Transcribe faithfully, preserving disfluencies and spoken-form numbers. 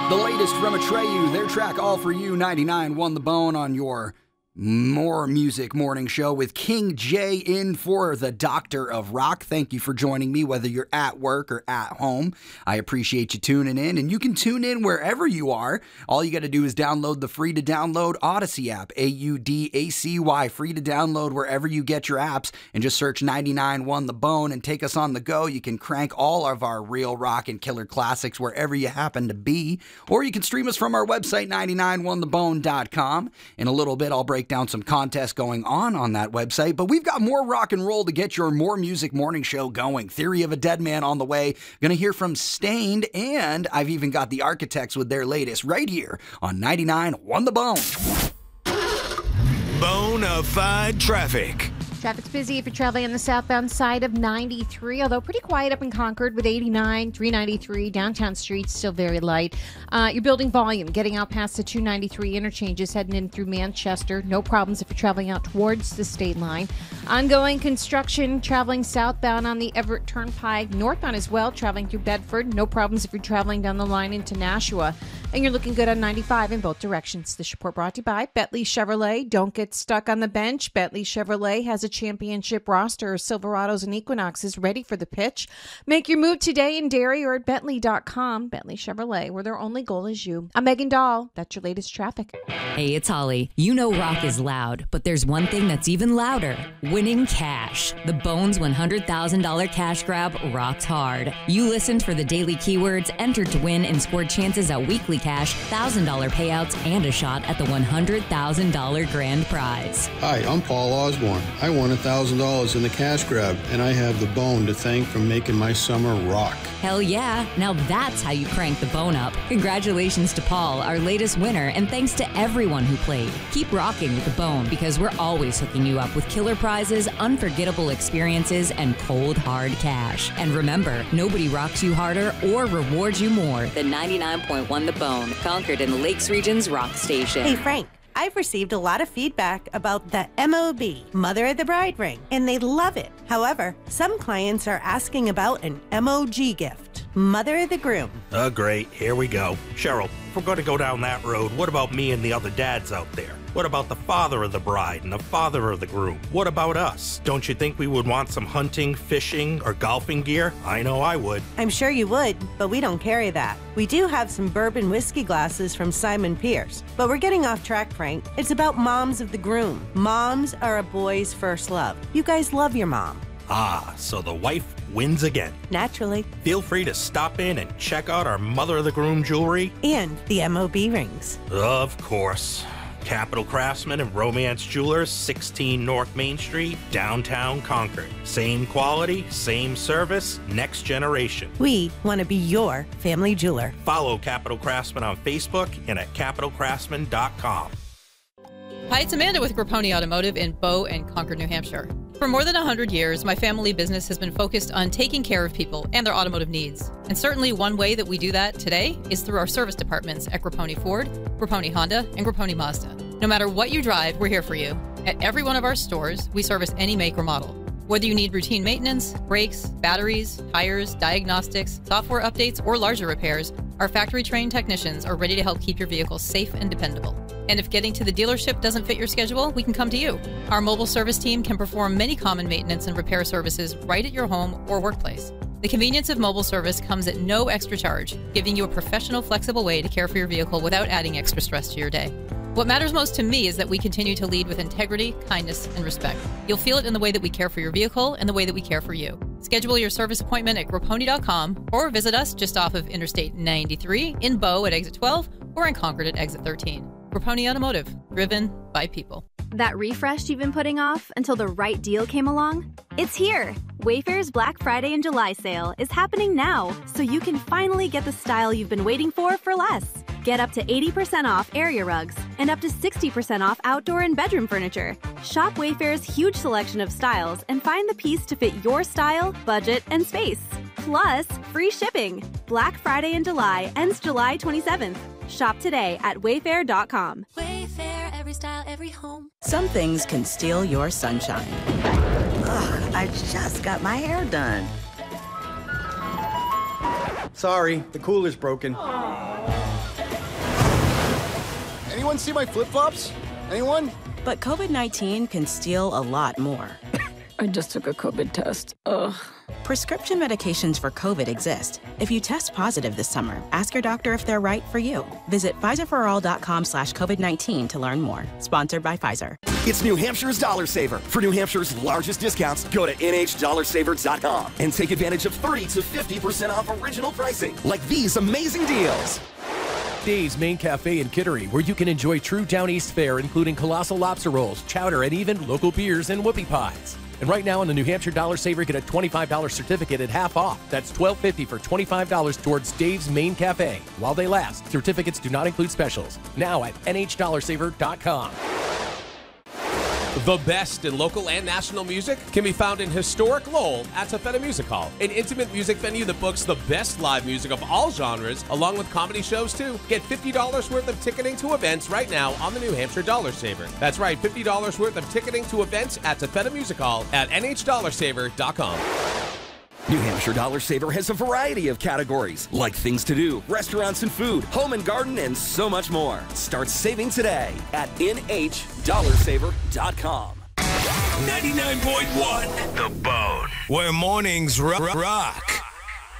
The latest from Atreyu, their track All For You, ninety-nine won the bone on your More Music Morning Show with King J in for the Doctor of Rock. Thank you for joining me, whether you're at work or at home. I appreciate you tuning in, and you can tune in wherever you are. All you got to do is download the free-to-download Odyssey app, A U D A C Y, free to download wherever you get your apps, and just search ninety-nine won the bone and take us on the go. You can crank all of our real rock and killer classics wherever you happen to be, or you can stream us from our website, ninety-nine won the bone dot com. In a little bit, I'll break down some contests going on on that website, but we've got more rock and roll to get your More Music Morning Show going. Theory of a Dead Man on the way. Gonna hear from Stained, and I've even got the Architects with their latest right here on ninety-nine won the bone. Bonafide traffic. Traffic's busy if you're traveling on the southbound side of ninety-three, although pretty quiet up in Concord with eighty-nine, three ninety-three, downtown streets still very light. Uh, you're building volume, getting out past the two ninety-three interchanges, heading in through Manchester. No problems if you're traveling out towards the state line. Ongoing construction, traveling southbound on the Everett Turnpike, northbound as well, traveling through Bedford. No problems if you're traveling down the line into Nashua. And you're looking good on ninety-five in both directions. This report brought to you by Bentley Chevrolet. Don't get stuck on the bench. Bentley Chevrolet has a championship roster of Silverados and Equinoxes ready for the pitch. Make your move today in Derry or at Bentley dot com. Bentley Chevrolet, where their only goal is you. I'm Megan Dahl. That's your latest traffic. Hey, it's Holly. You know rock is loud, but there's one thing that's even louder. Winning cash. The Bones one hundred thousand dollars cash grab rocks hard. You listened for the daily keywords, entered to win, and scored chances at weekly cash, one thousand dollars payouts, and a shot at the one hundred thousand dollars grand prize. Hi, I'm Paul Osborne. I won one thousand dollars in the cash grab, and I have the Bone to thank for making my summer rock. Hell yeah. Now that's how you crank the bone up. Congratulations to Paul, our latest winner, and thanks to everyone who played. Keep rocking with the Bone, because we're always hooking you up with killer prizes, unforgettable experiences, and cold, hard cash. And remember, nobody rocks you harder or rewards you more than ninety-nine point one The Bone, Concord in the Lakes Region's rock station. Hey, Frank. I've received a lot of feedback about the M O B, Mother of the Bride ring, and they love it. However, some clients are asking about an M O G gift, Mother of the Groom. Oh, great. Here we go. Cheryl, if we're going to go down that road, what about me and the other dads out there? What about the father of the bride and the father of the groom? What about us? Don't you think we would want some hunting, fishing, or golfing gear? I know I would. I'm sure you would, but we don't carry that. We do have some bourbon whiskey glasses from Simon Pierce, but we're getting off track, Frank. It's about moms of the groom. Moms are a boy's first love. You guys love your mom. Ah, so the wife wins again. Naturally. Feel free to stop in and check out our Mother of the Groom jewelry. And the M O B rings. Of course. Capital Craftsman and Romance Jewelers, sixteen North Main Street, downtown Concord. Same quality, same service, next generation. We want to be your family jeweler. Follow Capital Craftsman on Facebook and at capital craftsman dot com. Hi, it's Amanda with Grapponi Automotive in Bow and Concord, New Hampshire. For more than one hundred years, my family business has been focused on taking care of people and their automotive needs. And certainly one way that we do that today is through our service departments at Grapponi Ford, Grapponi Honda, and Grapponi Mazda. No matter what you drive, we're here for you. At every one of our stores, we service any make or model. Whether you need routine maintenance, brakes, batteries, tires, diagnostics, software updates, or larger repairs, our factory-trained technicians are ready to help keep your vehicle safe and dependable. And if getting to the dealership doesn't fit your schedule, we can come to you. Our mobile service team can perform many common maintenance and repair services right at your home or workplace. The convenience of mobile service comes at no extra charge, giving you a professional, flexible way to care for your vehicle without adding extra stress to your day. What matters most to me is that we continue to lead with integrity, kindness, and respect. You'll feel it in the way that we care for your vehicle and the way that we care for you. Schedule your service appointment at grapponi dot com or visit us just off of Interstate ninety-three in Bow at exit twelve or in Concord at exit thirteen. Grapponi Automotive, driven by people. That refresh you've been putting off until the right deal came along? It's here! Wayfair's Black Friday and July sale is happening now, so you can finally get the style you've been waiting for for less. Get up to eighty percent off area rugs and up to sixty percent off outdoor and bedroom furniture. Shop Wayfair's huge selection of styles and find the piece to fit your style, budget, and space. Plus, free shipping. Black Friday in July ends July twenty-seventh. Shop today at wayfair dot com. Wayfair, every style, every home. Some things can steal your sunshine. Ugh, I just got my hair done. Sorry, the cooler's broken. anyone see my flip-flops? Anyone? But COVID nineteen can steal a lot more. I just took a COVID test. Ugh. Prescription medications for COVID exist. If you test positive this summer, ask your doctor if they're right for you. Visit Pfizerforall.com slash COVID-19 to learn more. Sponsored by Pfizer. It's New Hampshire's Dollar Saver. For New Hampshire's largest discounts, go to N H dollar saver dot com and take advantage of thirty to fifty percent off original pricing, like these amazing deals. Dave's Main Cafe in Kittery, where you can enjoy true Down East fare, including colossal lobster rolls, chowder, and even local beers and whoopie pies. And right now on the New Hampshire Dollar Saver, get a twenty-five dollars certificate at half off. That's twelve fifty for twenty-five dollars towards Dave's Main Cafe. While they last, certificates do not include specials. Now at N H dollar saver dot com. The best in local and national music can be found in historic Lowell at Tafetta Music Hall, an intimate music venue that books the best live music of all genres, along with comedy shows too. Get fifty dollars worth of ticketing to events right now on the New Hampshire Dollar Saver. That's right, fifty dollars worth of ticketing to events at Tafetta Music Hall at N H dollar saver dot com. New Hampshire Dollar Saver has a variety of categories, like things to do, restaurants and food, home and garden, and so much more. Start saving today at N H dollar saver dot com. ninety-nine point one The Bone, where mornings ro- rock.